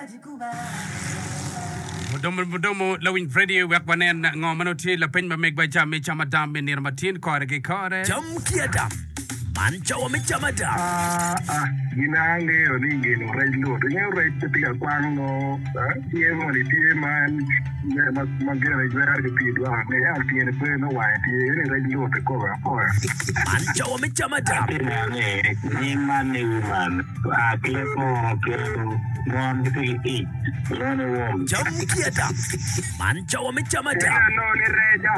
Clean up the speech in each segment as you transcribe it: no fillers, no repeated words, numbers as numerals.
Mudomo lawin radio wak wanen ngomanoti la pen ma meg ba jam me chama dam me nir matin kore ke kore jam kiadam mancha wa me chama dam ginange oninge no rejlo de rej tiga kwano tie mo ni tie man magere gwer ke pidwa ne ya tie pe no wa tie ne rejlo te ko ba ko mancha wa me chama dam ni man ni man a klepo Mom, you jam kiadam mancha wa me chama dam no ni reja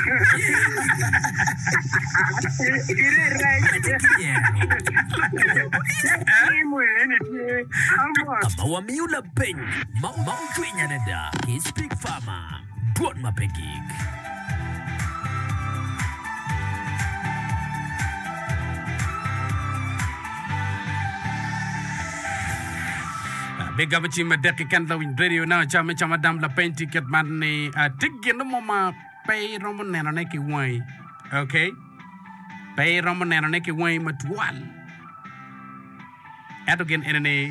Amawa miula pen mau twenya nenda Speak Farmer Duot mapegik Big up team deki kan lawin radio na chama dam la pen ticket man ni tigeno mama pay romo neno neki wai okay pay romo neno neki wai matwal Adogen enene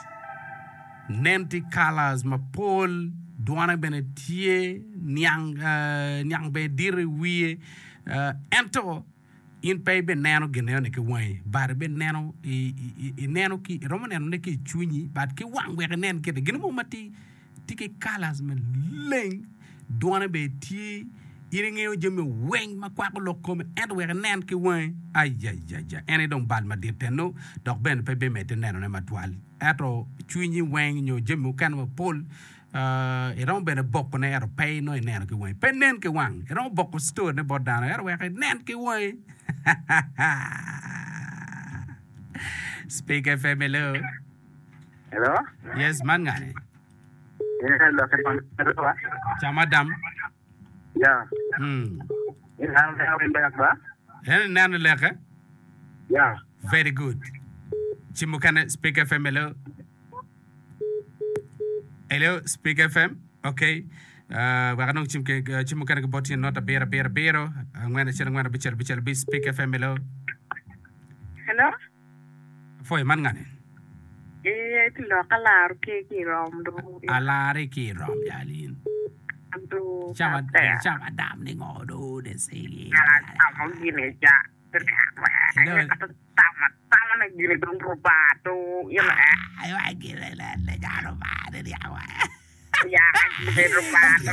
Nanti Colors ma Paul Duana Benetie Nyang be dire wie ento in pay be nano geneo ne ke wai bar be nano nano ki romo nano ne ke chunyi bat ke wang we nen ke genu mo mati tike Colors me leng Duana be tie iringe o jeme weng ma kwa ko lokome and we nen ke wai ay ene don bal ma dirteno dok ben pe be mete neno ne matwal ato chunyi weng nyo jeme kan ma Paul ron ben bokko ne ero pay no nen ke wai pen nen ke wang ron bokko store ne bodana ero we nen ke wai Speak FM hello yes man ngane hello chama dam ya nan leka ya very good chimukana Speak FM hello Speak FM okay wakanong chimukana ke boti nota bero ngwana chira ngwana bichel bi Speak FM hello foi man ngane ti lo kalar ke ki rom do alare ki rom yalin do chama dam ni ngodo de segi am gine ja tama na gine dong robato yela ayo agile la jaro ba de yawa ya gine robato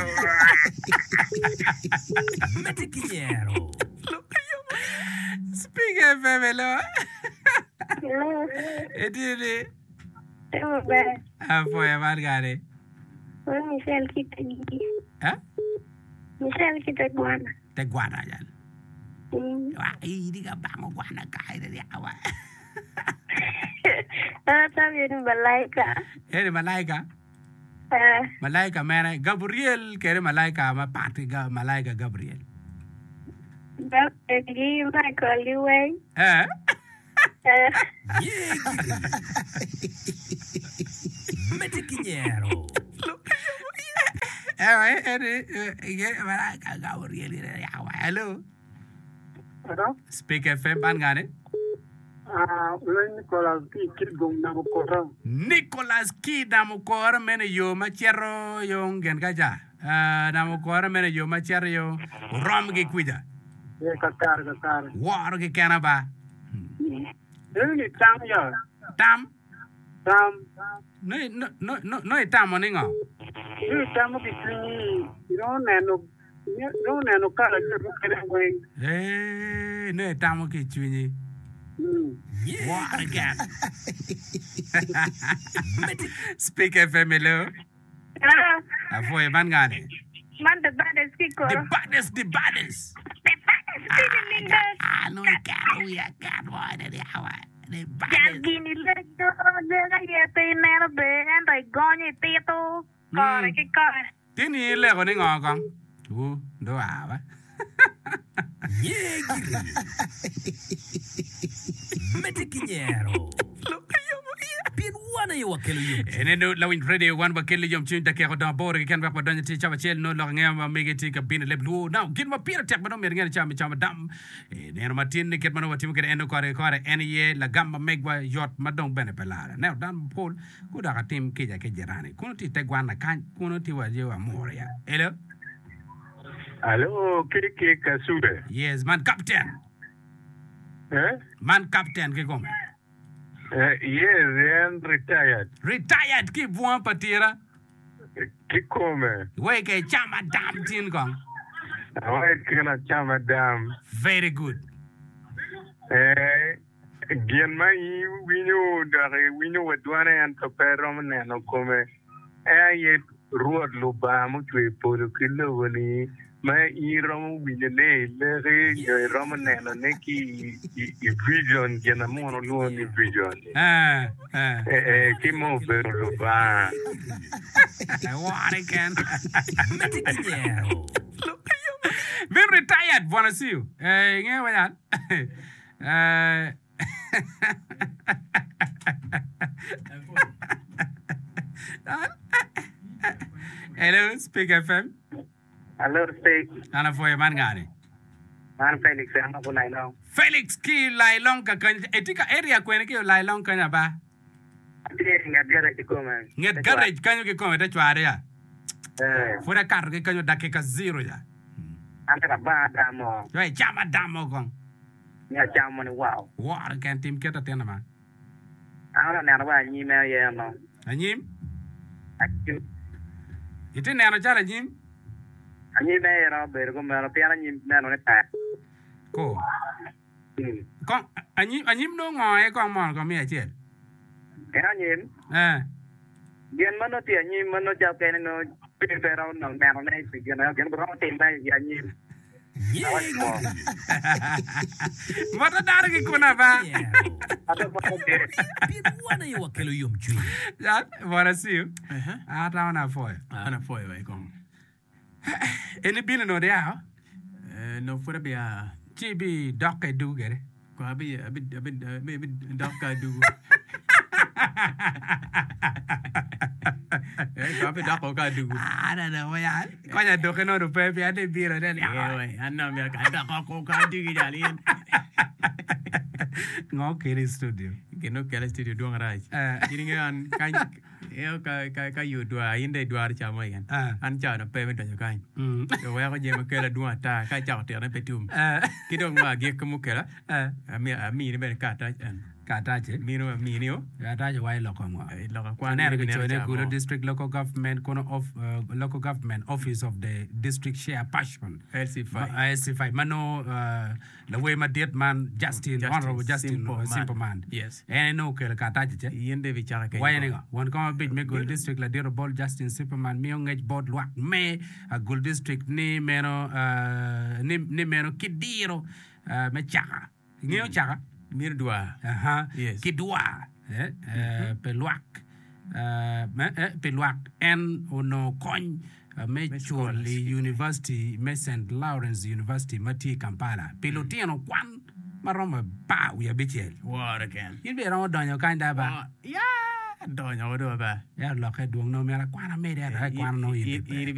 metikiero Speak FM hello edile foi amargare Michelle Kitagi. Michelle Kitagwana. Teguana yan. Hindi ka bango guana kaya na yawa. Sabi yun Malaika. Eri Malaika? Malaika mana Gabriel kere Malaika ma pati ga Malaika Gabriel. Gabriel Michael Liway. metikiero hello Speak FM ban ngane Nicholas Ki Namukora mene yo machero yo ngen kaja Namukora mene yo machero yo rom ge kwida katar war ge kanaba ni tam ya tam no tam moningo ni tam ki ni no neno kala ke kene weng no tam ki chwini war again Speak FM hello avoy man ngane Man the baddest kiko. the baddest no we can't why the hour the baddest Gini lejo jaga yete nero be andai gonye tito. Kore ki kore. tini le ko ni ngokong do ava metikiero Pin wana yo wakelo yum. ene no lawin radio wan ba kelle yom chin da ke ko dan bor ke kan ba ko dan ti chama chel no lo ngam ma mege ti ka bin le blue now gin ma pira tek ba no mer ngene chama dam ene ma tin ne ket ma no wati mo ke eno kore ene ye la gamba megwa yot ma dong bene pelare ne dan pol ku da ka tim ke ja ke jerani kuno ti te gwana kan kuno ti wa je wa moria hello Kiki Kasude. yes man captain Eh? man captain ke kom Yes, and retired ki buan patira Kikome. we ke chama dam tin kong Awai kena chama dam. very good Gian mai winyo wadwane an kapero maneno come. Ye ruot luba mo chwe polo kilo wani. Ma I romo winene le romo neno neki vision jena mono luo ni vision. Kimo vero luba. What again? Metikinyeo. Been retired, wanna see you. Nghe vậy anh. Hello, Speak FM. Hello, Speak. Ana foi man ngani. Man Felix, I'm not going to Felix ki lai long ka kan etika area ko ne ki lai long kan ba. Nget garage kan ki ko ta chware ya. Fura kar ki kan dakika 0 ya. Anda ba damo. Yo chama damo kon. Ya chama ni wow. War kan tim keta tena ma. Ahora na ba ni me ye no. Anyim? Ite ne ana chara nyim? Ani me ye no ber ko me no pia ni me no ne ta. Ko. Kon anyim no ngoe kon mon ko mi achiel. Era ni Bien mano ti ni mano ja ke no pero no me no ne si no que no te va ya ni. Mata dar ki kuna ba. Pin wana yo wakelo yum chui. Ya, wanna see you. Ata ona foi. Ana foi vai com. Eni bine no dia. No fora bia. Chibi dokke du gere. Ko abi dakka du. Ko abi dakko ka du. Ada da waya. Konya dokke no do pe bia de biro de. Wai, anna me ka dakko ka du jalin. Ngo kere studio. Keno kala studio do ngaraj. Ini kan ka yu dua inde dua chama yan. An cha na pe me to kan. So wa ko je ma kala dua ta ka cha te na petum. Kidong ma ge ko mu kala. Ami ni ben ka ta Katache. Mino Katache wai loko mo. Loko Kwa nere ke chone Gulu District Local Government kono of Local Government Office of the District Share Passion. LC5. Mano the way my dear man Justin Honorable Justin Simple Man. Yes. And no ke katache che. Yende bichara ke. Why nega? One come big me Gulu District la dear ball Justin Simple Man mi ngej board luak me Gulu District ni meno kidiro me chaka. Ngeo chaka. Mirdua. Yes. Kidua. Peluak. Peluak en ono coin me Chorley University, me St. Lawrence University, Mati Kampala. Pelotiano kwan maroma ba we abichel. What again? You be around donyo kinda ba. Yeah. Donyo do ba. Ya lo ke duong no mera kwana me dia kwana no yi.